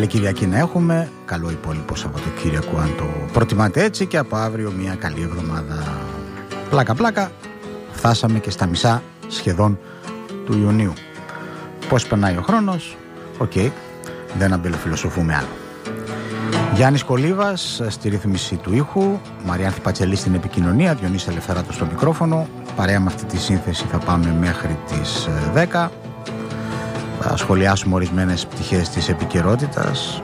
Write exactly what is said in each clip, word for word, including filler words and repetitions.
Καλή Κυριακή να έχουμε, καλό υπόλοιπο Σαββατοκύριακο αν το προτιμάτε έτσι, και από αύριο μια καλή εβδομάδα. Πλάκα πλάκα, φτάσαμε και στα μισά σχεδόν του Ιουνίου. Πώς περνάει ο χρόνος, οκ, okay, δεν αμπελοφιλοσοφούμε άλλο. Γιάννης Κολίβας στη ρύθμιση του ήχου, Μαριάνθη Πατσελή στην επικοινωνία, Διονύση Ελευθεράτο στο μικρόφωνο. Παρέα με αυτή τη σύνθεση θα πάμε μέχρι τις δέκα. Θα σχολιάσουμε ορισμένες πτυχές της επικαιρότητας,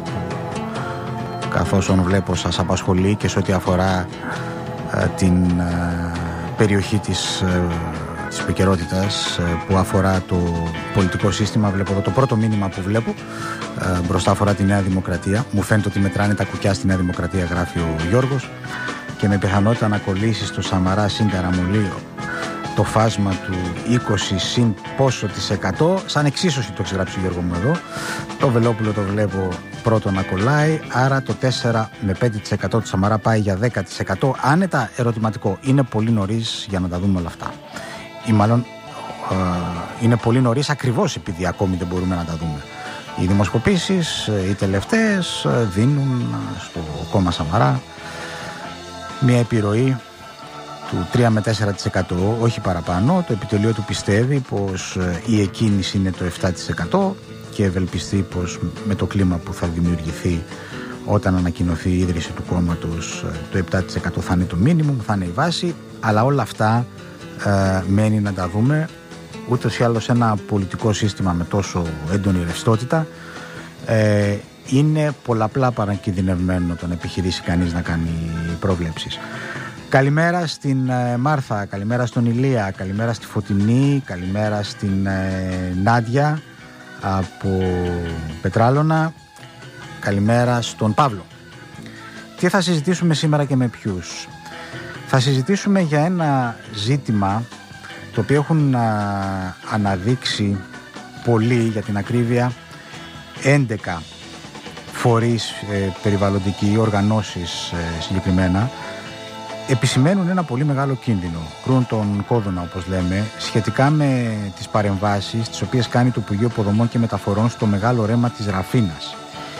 καθώς όν βλέπω σας απασχολεί και σε ό,τι αφορά ε, την ε, περιοχή της, ε, της επικαιρότητας ε, που αφορά το πολιτικό σύστημα. Βλέπω εδώ το πρώτο μήνυμα που βλέπω ε, μπροστά αφορά τη Νέα Δημοκρατία. Μου φαίνεται ότι μετράνε τα κουκιά στη Νέα Δημοκρατία, γράφει ο Γιώργος, και με πιθανότητα να κολλήσει στο Σαμαρά συν Καραμολίο το φάσμα του είκοσι συν πόσο της εκατό, σαν εξίσωση το έχει γράψει ο Γιώργο μου εδώ. Το Βελόπουλο το βλέπω πρώτο να κολλάει, άρα το τέσσερα με πέντε τοις εκατό του Σαμαρά πάει για δέκα τοις εκατό. Άνετα, ερωτηματικό, είναι πολύ νωρίς για να τα δούμε όλα αυτά, ή μάλλον ε, είναι πολύ νωρίς ακριβώς επειδή ακόμη δεν μπορούμε να τα δούμε. Οι δημοσκοπήσεις, οι τελευταίες, δίνουν στο κόμμα Σαμαρά μια επιρροή του τρία με τέσσερα τοις εκατό, όχι παραπάνω. Το επιτελείο του πιστεύει πως η εκκίνηση είναι το επτά τοις εκατό και ευελπιστεί πως με το κλίμα που θα δημιουργηθεί όταν ανακοινωθεί η ίδρυση του κόμματος, το επτά τοις εκατό θα είναι το μίνιμουμ, θα είναι η βάση. Αλλά όλα αυτά ε, μένει να τα δούμε. Ούτως ή άλλως ένα πολιτικό σύστημα με τόσο έντονη ρευστότητα ε, είναι πολλαπλά παρακινδυνευμένο το να επιχειρήσει κανείς να κάνει προβλέψεις. Καλημέρα στην ε, Μάρθα, καλημέρα στον Ηλία, καλημέρα στη Φωτεινή, καλημέρα στην ε, Νάντια από Πετράλωνα, καλημέρα στον Παύλο. Τι θα συζητήσουμε σήμερα και με ποιους? Θα συζητήσουμε για ένα ζήτημα το οποίο έχουν α, αναδείξει πολύ, για την ακρίβεια έντεκα φορείς ε, περιβαλλοντικοί, οργανώσεις ε, συγκεκριμένα, επισημαίνουν ένα πολύ μεγάλο κίνδυνο, κρούν τον κόδωνα όπως λέμε, σχετικά με τις παρεμβάσεις τις οποίες κάνει το Υπουργείο Υποδομών και Μεταφορών στο μεγάλο ρέμα της Ραφίνας.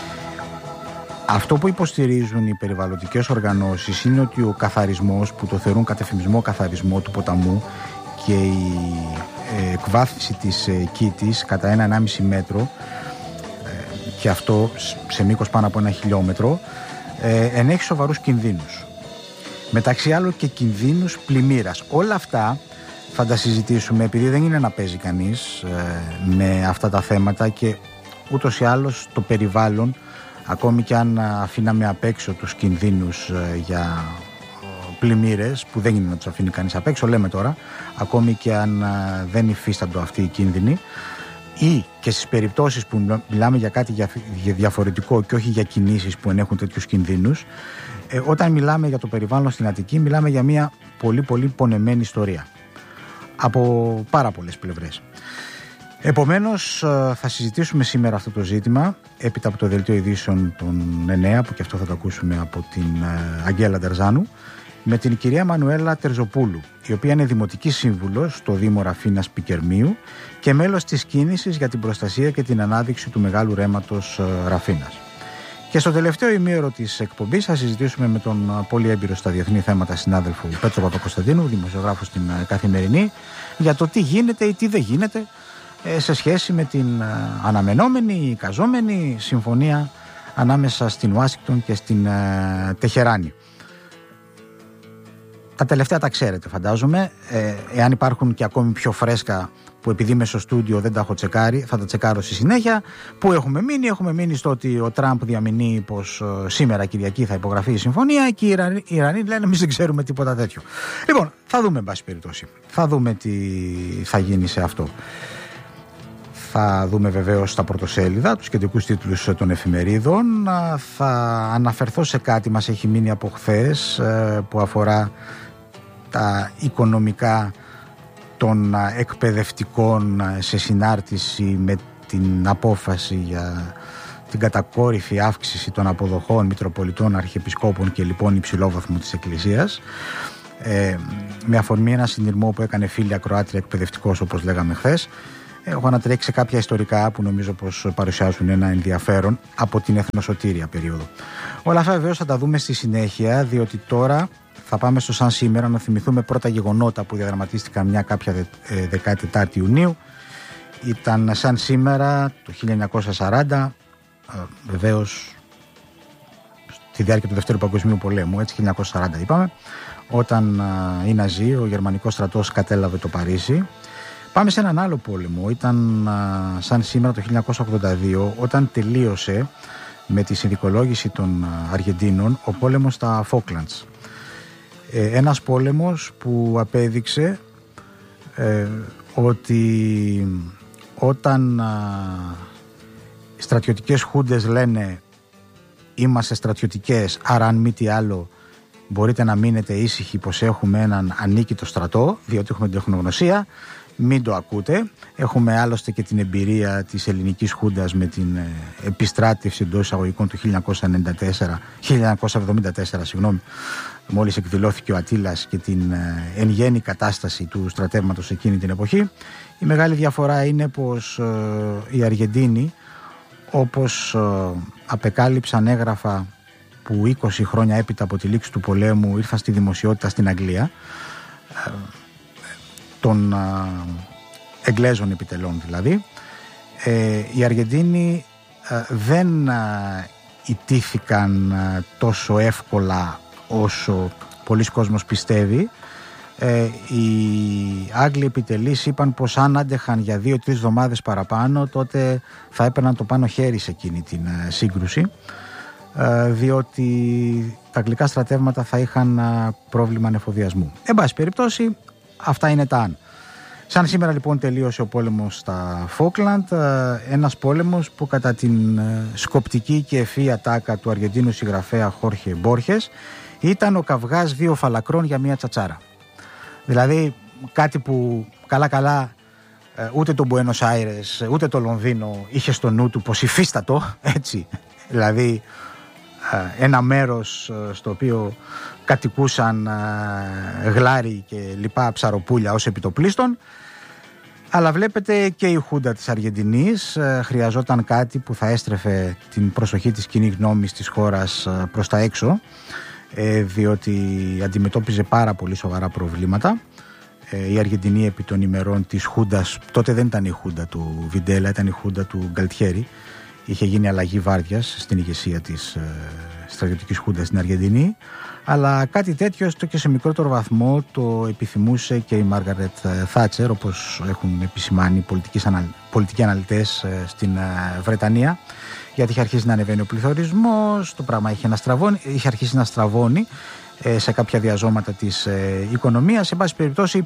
Αυτό που υποστηρίζουν οι περιβαλλοντικές οργανώσεις είναι ότι ο καθαρισμός, που το θεωρούν κατεφημισμό καθαρισμό του ποταμού, και η ε, εκβάθυνση της ε, κήτης κατά ένα ενάμιση μέτρο, ε, και αυτό σε μήκος πάνω από ένα χιλιόμετρο, ε, ενέχει σοβαρούς κινδύνους. Μεταξύ άλλων και κινδύνους πλημμύρας. Όλα αυτά θα τα συζητήσουμε, επειδή δεν είναι να παίζει κανείς ε, με αυτά τα θέματα, και ούτως ή άλλως το περιβάλλον, ακόμη και αν αφήναμε απ' έξω τους κινδύνους ε, για πλημμύρες, που δεν είναι να τους αφήνει κανείς απ' έξω, λέμε τώρα, ακόμη και αν ε, δεν υφίσταντο αυτοί οι κίνδυνοι, ή και στις περιπτώσεις που μιλάμε για κάτι διαφορετικό και όχι για κινήσεις που ενέχουν τέτοιους κινδύνους, ε, όταν μιλάμε για το περιβάλλον στην Αττική, μιλάμε για μια πολύ πολύ πονεμένη ιστορία από πάρα πολλές πλευρές. Επομένως θα συζητήσουμε σήμερα αυτό το ζήτημα έπειτα από το δελτίο ειδήσεων των εννέα, που και αυτό θα το ακούσουμε από την Αγγέλα Τερζάνου, με την κυρία Μανουέλα Τερζοπούλου, η οποία είναι δημοτική σύμβουλος στο Δήμο Ραφίνας Πικερμείου και μέλος της κίνησης για την προστασία και την ανάδειξη του μεγάλου ρέματος Ραφίνας. Και στο τελευταίο ημίωρο της εκπομπής θα συζητήσουμε με τον πολύ έμπειρο στα διεθνή θέματα συνάδελφο Πέτρο Παπακοσταντίνου, δημοσιογράφο στην Καθημερινή, για το τι γίνεται ή τι δεν γίνεται σε σχέση με την αναμενόμενη, εικαζόμενη συμφωνία ανάμεσα στην Ουάσιγκτον και στην Τεχεράνη. Τα τελευταία τα ξέρετε φαντάζομαι, ε, εάν υπάρχουν και ακόμη πιο φρέσκα που επειδή είμαι στο στούντιο δεν τα έχω τσεκάρει, θα τα τσεκάρω στη συνέχεια. Πού έχουμε μείνει? Έχουμε μείνει στο ότι ο Τραμπ διαμηνεί πως ε, σήμερα Κυριακή θα υπογραφεί η συμφωνία και οι Ιρανοί, οι Ιρανοί λένε εμείς δεν ξέρουμε τίποτα τέτοιο. Λοιπόν, θα δούμε εν πάση περιπτώσει. Θα δούμε τι θα γίνει σε αυτό. Θα δούμε βεβαίως τα πρωτοσέλιδα, τους κεντρικούς τίτλους των εφημερίδων. Θα αναφερθώ σε κάτι μας έχει μείνει από χθες ε, που αφορά τα οικονομικά των εκπαιδευτικών σε συνάρτηση με την απόφαση για την κατακόρυφη αύξηση των αποδοχών Μητροπολιτών, Αρχιεπισκόπων και λοιπόν υψηλόβαθμου της Εκκλησίας, ε, με αφορμή ένα συνειρμό που έκανε φίλη ακροάτρια εκπαιδευτικός, όπως λέγαμε χθες, Έχω ανατρέξει κάποια ιστορικά που νομίζω πως παρουσιάζουν ένα ενδιαφέρον από την εθνοσωτήρια περίοδο. Όλα αυτά βεβαίως θα τα δούμε στη συνέχεια, διότι τώρα θα πάμε στο σαν σήμερα να θυμηθούμε πρώτα γεγονότα που διαδραματίστηκαν μια κάποια δεκατετάρτη Ιουνίου. Ήταν σαν σήμερα το χίλια εννιακόσια σαράντα, βεβαίως στη διάρκεια του Δευτέρου Παγκοσμίου Πολέμου, έτσι χίλια εννιακόσια σαράντα είπαμε, όταν οι Ναζί, ο γερμανικός στρατός κατέλαβε το Παρίσι. Πάμε σε έναν άλλο πόλεμο, ήταν σαν σήμερα το χίλια εννιακόσια ογδόντα δύο, όταν τελείωσε με τη συνδικολόγηση των Αργεντίνων ο πόλεμος στα Φόκλαντς. Ένας πόλεμος που απέδειξε ε, ότι όταν α, στρατιωτικές χούντες λένε είμαστε στρατιωτικές, άρα αν μη τι άλλο μπορείτε να μείνετε ήσυχοι πως έχουμε έναν ανίκητο στρατό, διότι έχουμε την τεχνογνωσία, μην το ακούτε. Έχουμε άλλωστε και την εμπειρία της ελληνικής χούντας με την ε, επιστράτευση εντός εισαγωγικών του χίλια εννιακόσια ενενήντα τέσσερα, χίλια εννιακόσια εβδομήντα τέσσερα, συγγνώμη, μόλις εκδηλώθηκε ο Αττήλας και την ε, εν γέννη κατάσταση του στρατεύματος εκείνη την εποχή. Η μεγάλη διαφορά είναι πως ε, οι Αργεντίνοι, όπως ε, απεκάλυψαν έγγραφα που είκοσι χρόνια έπειτα από τη λήξη του πολέμου ήρθαν στη δημοσιότητα στην Αγγλία, ε, των α, Εγγλέζων επιτελών δηλαδή, ε, οι Αργεντίνοι α, δεν α, ιτήθηκαν α, τόσο εύκολα όσο πολλοί κόσμος πιστεύει. Ε, οι Άγγλοι επιτελείς είπαν πως αν άντεχαν για δύο-τρεις εβδομάδες παραπάνω, τότε θα έπαιρναν το πάνω χέρι σε εκείνη την α, σύγκρουση, α, διότι τα αγγλικά στρατεύματα θα είχαν α, πρόβλημα ανεφοδιασμού. Εν πάση περιπτώσει, αυτά είναι τα αν. Σαν σήμερα λοιπόν τελείωσε ο πόλεμος στα Φόκλαντ, ένας πόλεμος που κατά την σκοπτική και ευφυή ατάκα του Αργεντίνου συγγραφέα Χόρχε Μπόρχες ήταν ο καυγάς δύο φαλακρών για μία τσατσάρα. Δηλαδή κάτι που καλά καλά ούτε το Μπουένος Άιρες ούτε το Λονδίνο είχε στο νου του πως υφίστατο, έτσι, δηλαδή ένα μέρος στο οποίο κατοικούσαν γλάρι και λοιπά ψαροπούλια ως επιτοπλίστων. Αλλά βλέπετε και η Χούντα της Αργεντινής χρειαζόταν κάτι που θα έστρεφε την προσοχή της κοινής γνώμης της χώρας προς τα έξω, διότι αντιμετώπιζε πάρα πολύ σοβαρά προβλήματα. Η Αργεντινή επί των ημερών της Χούντας, τότε δεν ήταν η Χούντα του Βιντέλα, ήταν η Χούντα του Γκαλτιέρη. Είχε γίνει αλλαγή βάρδιας στην ηγεσία της στρατιωτικής Χούντας στην Αργεντινή, αλλά κάτι τέτοιο έστω και σε μικρότερο βαθμό το επιθυμούσε και η Μάργαρετ Θάτσερ, όπως έχουν επισημάνει πολιτικοί αναλυτές στην Βρετανία, γιατί είχε αρχίσει να ανεβαίνει ο πληθωρισμός, το πράγμα είχε, να στραβώνει, είχε αρχίσει να στραβώνει σε κάποια διαζώματα της οικονομίας. Σε πάση περιπτώσει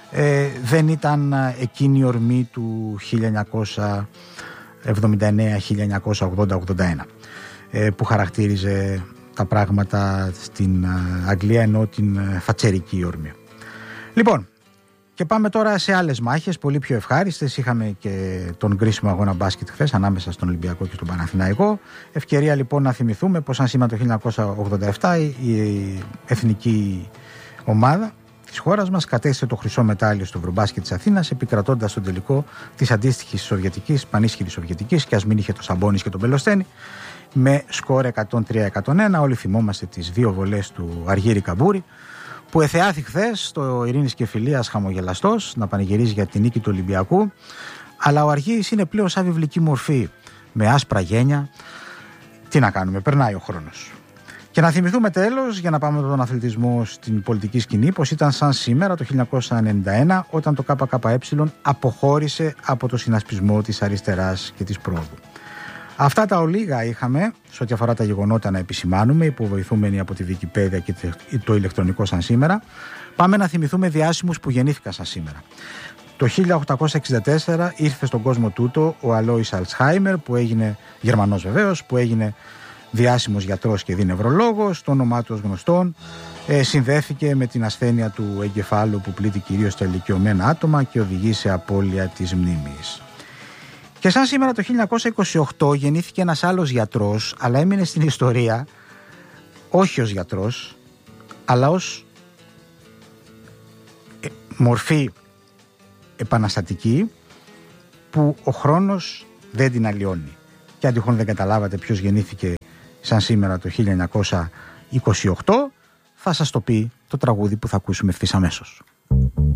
δεν ήταν εκείνη η ορμή του χίλια εννιακόσια εβδομήντα εννέα χίλια εννιακόσια ογδόντα ογδόντα ένα που χαρακτήριζε τα πράγματα στην Αγγλία, ενώ την θατσερική ορμή. Λοιπόν, και πάμε τώρα σε άλλες μάχες πολύ πιο ευχάριστες. Είχαμε και τον κρίσιμο αγώνα μπάσκετ χθες ανάμεσα στον Ολυμπιακό και στον Παναθηναϊκό. Ευκαιρία λοιπόν να θυμηθούμε πως αν σήμερα το χίλια εννιακόσια ογδόντα επτά η εθνική ομάδα της χώρας μας κατέστησε το χρυσό μετάλλιο στο Ευρωμπάσκετ της Αθήνας, επικρατώντας τον τελικό της αντίστοιχης σοβιετικής, πανίσχυρης σοβιετικής, και ας μην είχε το Σαμπόνις και τον Πελοστένη, με σκορ εκατόν τρία εκατόν ένα. Όλοι θυμόμαστε τις δύο βολές του Αργύρη Καμπούρη, που εθεάθη χθες στο Ειρήνης και Φιλίας χαμογελαστός να πανηγυρίζει για την νίκη του Ολυμπιακού. Αλλά ο Αργύρης είναι πλέον σαν βιβλική μορφή, με άσπρα γένια. Τι να κάνουμε, περνάει ο χρόνος. Και να θυμηθούμε τέλος, για να πάμε με τον αθλητισμό στην πολιτική σκηνή, πως ήταν σαν σήμερα το χίλια εννιακόσια ενενήντα ένα όταν το ΚΚΕ αποχώρησε από το συνασπισμό της αριστεράς και της πρόοδου. Αυτά τα ολίγα είχαμε σε ό,τι αφορά τα γεγονότα να επισημάνουμε, υποβοηθούμενοι από τη Wikipedia και το ηλεκτρονικό σαν σήμερα. Πάμε να θυμηθούμε διάσημους που γεννήθηκαν σαν σήμερα. Το χίλια οκτακόσια εξήντα τέσσερα ήρθε στον κόσμο τούτο ο Αλόης Αλτσχάιμερ, που έγινε Γερμανός βεβαίως, που έγινε διάσημος γιατρός και δινευρολόγος, το όνομά του ως γνωστόν ε, συνδέθηκε με την ασθένεια του εγκεφάλου που πλήττει κυρίως τα ηλικιωμένα άτομα και οδηγεί σε απώλεια της μνήμης. Και σαν σήμερα το χίλια εννιακόσια είκοσι οκτώ γεννήθηκε ένας άλλος γιατρός, αλλά έμεινε στην ιστορία όχι ως γιατρός, αλλά ως ε, μορφή επαναστατική, που ο χρόνος δεν την αλλοιώνει. Και αν τυχόν δεν καταλάβατε ποιος γεννήθηκε σαν σήμερα το χίλια εννιακόσια είκοσι οκτώ, θα σας το πει το τραγούδι που θα ακούσουμε ευθύς αμέσως.